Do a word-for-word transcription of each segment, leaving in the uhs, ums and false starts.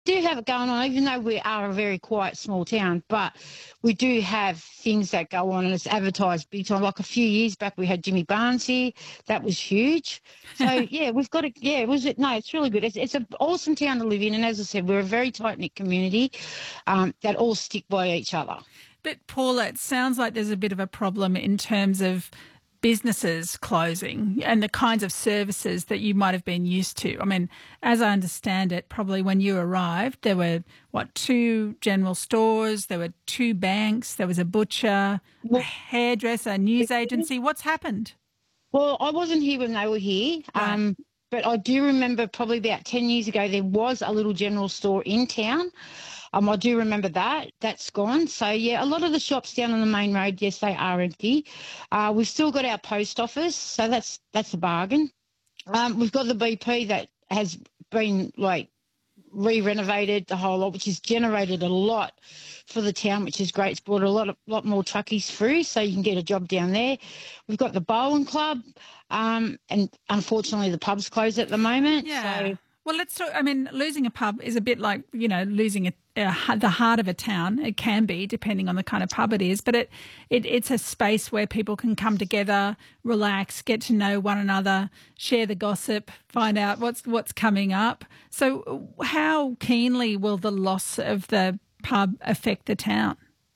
do have it going on, even though we are a very quiet small town, but we do have things that go on and it's advertised big time. Like a few years back, we had Jimmy Barnes here. That was huge. So, yeah, we've got it. Yeah, it was, no, it's really good. It's, it's an awesome town to live in. And as I said, we're a very tight-knit community um, that all stick by each other. But, Paula, it sounds like there's a bit of a problem in terms of businesses closing and the kinds of services that you might have been used to. I mean, as I understand it, probably when you arrived, there were, what, two general stores, there were two banks, there was a butcher, a hairdresser, a news agency. What's happened? Well, I wasn't here when they were here, Right. um, but I do remember probably about ten years ago there was a little general store in town. Um, I do remember that. That's gone. So, yeah, a lot of the shops down on the main road, yes, they are empty. Uh, we've still got our post office, so that's that's a bargain. Um, we've got the B P that has been, like, re-renovated the whole lot, which has generated a lot for the town, which is great. It's brought a lot of, lot more truckies through, so you can get a job down there. We've got the bowling club, um, and unfortunately the pub's closed at the moment. Yeah. So, Well, let's talk. I mean, losing a pub is a bit like, you know, losing a, a, the heart of a town. It can be, depending on the kind of pub it is, but it, it it's a space where people can come together, relax, get to know one another, share the gossip, find out what's what's coming up. So how keenly will the loss of the pub affect the town?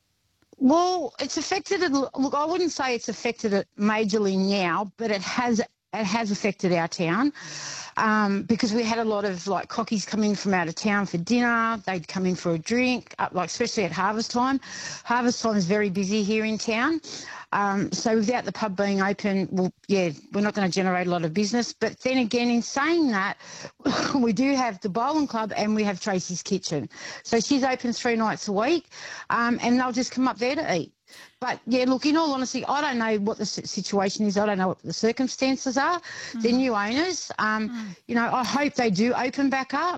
well, it's affected it. Look, I wouldn't say it's affected it majorly now, but it has it has affected our town. Um, because we had a lot of, like, cockies coming from out of town for dinner. They'd come in for a drink, uh, like, especially at harvest time. Harvest time is very busy here in town. Um, so without the pub being open, well, yeah, we're not going to generate a lot of business. But then again, in saying that, we do have the bowling club and we have Tracy's Kitchen. So she's open three nights a week, um, and they'll just come up there to eat. But, yeah, look, in all honesty, I don't know what the situation is. I don't know what the circumstances are. Mm. The new owners, um, mm. you know, I hope they do open back up.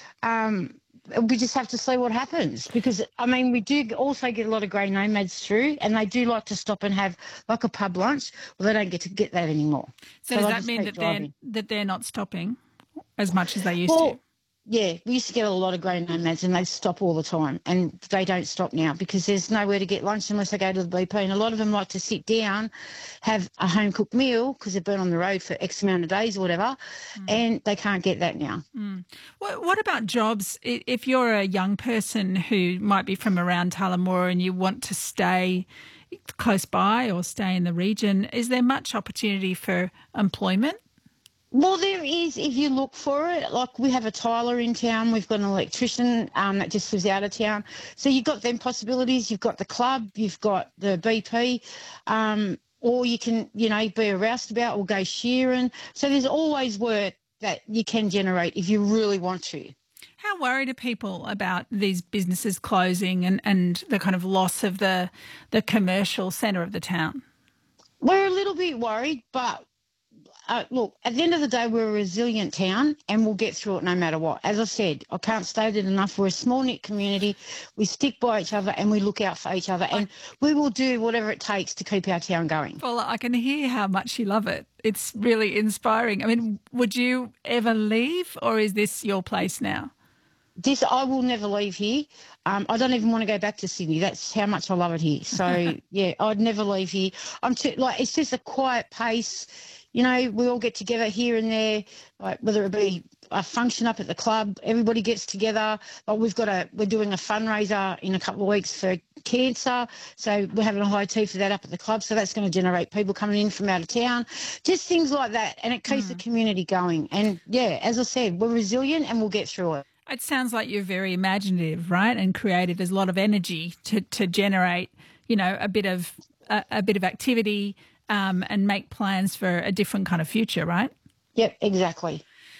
Um, we just have to see what happens because, I mean, we do also get a lot of grey nomads through and they do like to stop and have, like, a pub lunch. Well, they don't get to get that anymore. So, so does that mean that they're, that they're not stopping as much as they used well, to? Yeah, we used to get a lot of grey nomads and they stop all the time and they don't stop now because there's nowhere to get lunch unless they go to the B P, and a lot of them like to sit down, have a home-cooked meal because they've been on the road for X amount of days or whatever, mm. and they can't get that now. Mm. What, what about jobs? If you're a young person who might be from around Tullamore and you want to stay close by or stay in the region, is there much opportunity for employment? Well, there is if you look for it. Like, we have a tiler in town. We've got an electrician um, that just lives out of town. So you've got them possibilities. You've got the club. You've got the B P. Um, or you can, you know, be a roustabout or go shearing. So there's always work that you can generate if you really want to. How worried are people about these businesses closing and, and the kind of loss of the the commercial centre of the town? We're a little bit worried, but... Uh, look, at the end of the day, we're a resilient town and we'll get through it no matter what. As I said, I can't state it enough. We're a small-knit community. We stick by each other and we look out for each other, and we will do whatever it takes to keep our town going. Well, I can hear how much you love it. It's really inspiring. I mean, would you ever leave, or is this your place now? This, I will never leave here. Um, I don't even want to go back to Sydney. That's how much I love it here. So, yeah, I'd never leave here. I'm too, like, it's just a quiet pace. You know, we all get together here and there, like whether it be a function up at the club, everybody gets together. Like, we've got a, we're doing a fundraiser in a couple of weeks for cancer, so we're having a high tea for that up at the club. So that's going to generate people coming in from out of town, just things like that, and it keeps mm. the community going. And yeah, as I said, we're resilient and we'll get through it. It sounds like you're very imaginative, right, and creative. There's a lot of energy to to generate, you know, a bit of a, a bit of activity. Um, and make plans for a different kind of future, right? Yep, exactly.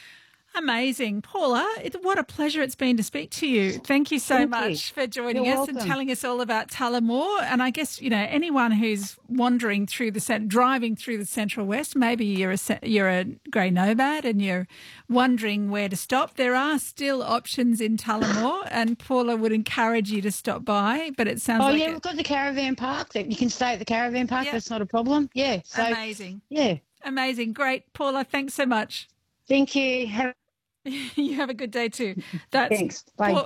Amazing. Paula, it, what a pleasure it's been to speak to you. Thank you so Thank much you. for joining You're us welcome. and telling us all about Tullamore. And I guess, you know, anyone who's wandering through the, driving through the Central West, maybe you're a, you're a grey nomad and you're wondering where to stop. There are still options in Tullamore, and Paula would encourage you to stop by, but it sounds oh, like... yeah, it, we've got the caravan park. That you can stay at the caravan park. Yep. That's not a problem. Yeah. So, amazing. Yeah. Amazing. Great. Paula, thanks so much. Thank you. Have You have a good day too. That's Thanks. Bye.